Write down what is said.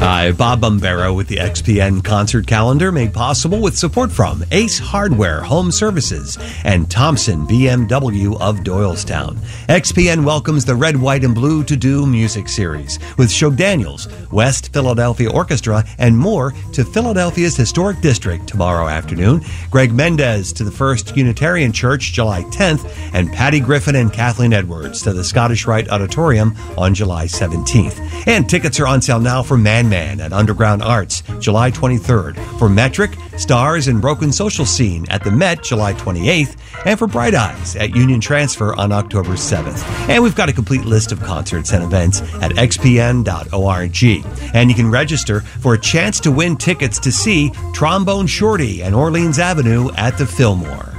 Hi, Bob Bombero with the XPN concert calendar, made possible with support from Ace Hardware Home Services and Thompson BMW of Doylestown. XPN welcomes the Red, White, and Blue To Do music series with Shug Daniels, West Philadelphia Orchestra, and more to Philadelphia's Historic District tomorrow afternoon. Greg Mendez to the First Unitarian Church July 10th, and Patty Griffin and Kathleen Edwards to the Scottish Rite Auditorium on July 17th. And tickets are on sale now for Man at Underground Arts, July 23rd. For Metric, Stars, and Broken Social Scene at the Met, July 28th. And for Bright Eyes at Union Transfer on October 7th. And we've got a complete list of concerts and events at xpn.org. And you can register for a chance to win tickets to see Trombone Shorty and Orleans Avenue at the Fillmore.